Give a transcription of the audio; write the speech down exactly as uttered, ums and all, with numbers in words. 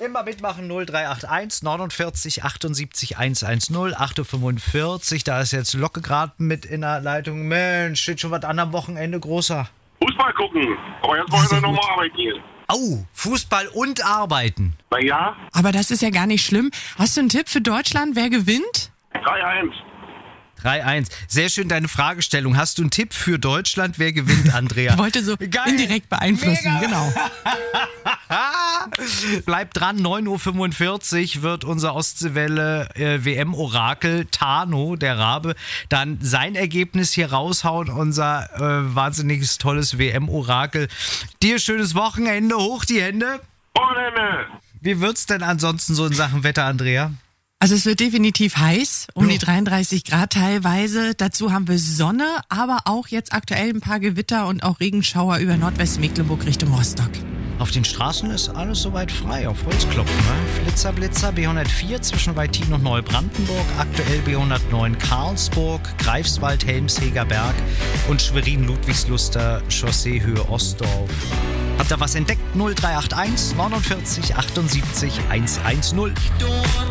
Immer mitmachen, null drei acht eins neunundvierzig achtundsiebzig hundertzehn, acht Uhr fünfundvierzig. Da ist jetzt Locke gerade mit in der Leitung. Mensch, steht schon was an am Wochenende, Großer? Fußball gucken, aber jetzt wollen wir nochmal arbeiten gehen. Oh, Fußball und Arbeiten. Na ja, Aber das ist ja gar nicht schlimm. Hast du einen Tipp für Deutschland, wer gewinnt? drei eins. drei eins. Sehr schön deine Fragestellung. Hast du einen Tipp für Deutschland? Wer gewinnt, Andrea? Ich wollte so Geil. indirekt beeinflussen, Mega. genau. Bleibt dran, neun Uhr fünfundvierzig wird unser Ostseewelle äh, W M-Orakel Tano, der Rabe, dann sein Ergebnis hier raushauen, unser äh, wahnsinniges, tolles W M-Orakel. Dir schönes Wochenende, hoch die Hände. Wochenende. Wie wird's denn ansonsten so in Sachen Wetter, Andrea? Also es wird definitiv heiß, um Ja. die dreiunddreißig Grad teilweise. Dazu haben wir Sonne, aber auch jetzt aktuell ein paar Gewitter und auch Regenschauer über Nordwestmecklenburg Richtung Rostock. Auf den Straßen ist alles soweit frei, auf Holzklopfen. Ne? Flitzer, Blitzer, B hundertvier zwischen Weitin und Neubrandenburg, aktuell B hundertneun Karlsburg, Greifswald, Helmsheger Berg und Schwerin-Ludwigsluster, Chausseehöhe Ostdorf. Habt ihr was entdeckt? null drei acht eins neunundvierzig achtundsiebzig hundertzehn.